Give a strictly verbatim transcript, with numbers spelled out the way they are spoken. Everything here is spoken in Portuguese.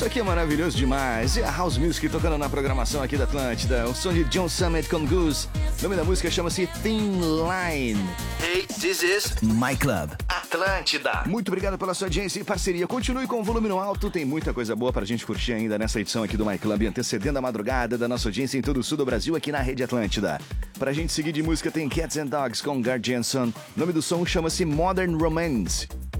Isso aqui é maravilhoso demais. E a House Music tocando na programação aqui da Atlântida. O som de John Summit com Goose. O nome da música chama-se Thin Line. Hey, this is My Club Atlântida. Muito obrigado pela sua audiência e parceria. Continue com o volume no alto. Tem muita coisa boa pra gente curtir ainda nessa edição aqui do My Club, antecedendo a madrugada da nossa audiência em todo o sul do Brasil aqui na Rede Atlântida. Pra gente seguir de música tem Cats and Dogs com Gard Janson. O nome do som chama-se Modern Romance.